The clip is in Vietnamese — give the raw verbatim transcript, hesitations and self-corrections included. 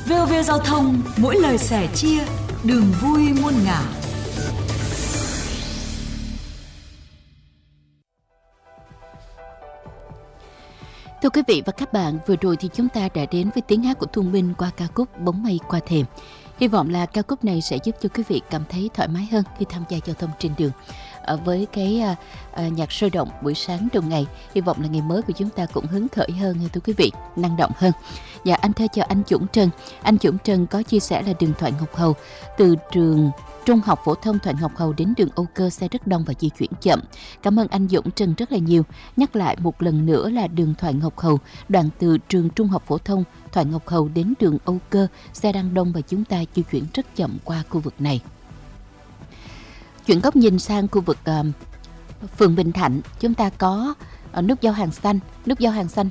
vê o vê Giao thông, mỗi lời sẻ chia, đường vui muôn ngả. Thưa quý vị và các bạn, vừa rồi thì chúng ta đã đến với tiếng hát của Thu Minh qua ca khúc Bóng mây qua thềm. Hy vọng là ca khúc này sẽ giúp cho quý vị cảm thấy thoải mái hơn khi tham gia giao thông trên đường. Ở với cái à, à, nhạc sôi động buổi sáng đầu ngày, hy vọng là ngày mới của chúng ta cũng hứng khởi hơn, thưa quý vị, năng động hơn. Dạ, anh thơ chào anh Dũng Trần. Anh Dũng Trần có chia sẻ là đường Thoại Ngọc Hầu từ trường Trung học phổ thông Thoại Ngọc Hầu đến đường Âu Cơ xe rất đông và di chuyển chậm. Cảm ơn anh Dũng Trần rất là nhiều. Nhắc lại một lần nữa là đường Thoại Ngọc Hầu, đoạn từ trường Trung học phổ thông Thoại Ngọc Hầu đến đường Âu Cơ xe đang đông và chúng ta di chuyển rất chậm qua khu vực này. Chuyển góc nhìn sang khu vực uh, phường Bình Thạnh, chúng ta có uh, nút giao hàng xanh. Nút giao hàng xanh